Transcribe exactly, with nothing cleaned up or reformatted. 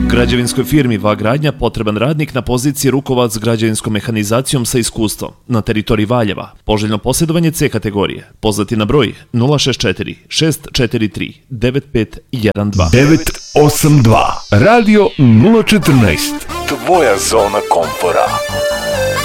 Građevinskoj firmi Va-gradnja potreban radnik na poziciji rukovac s građevinskom mehanizacijom sa iskustvom na teritoriji Valjeva. Poželjno posjedovanje C kategorije. Pozvati na broj nula šest četiri šest četiri tri devet pet jedan dva. devet osam dva Radio nula četrnaest. Tvoja zona komfora.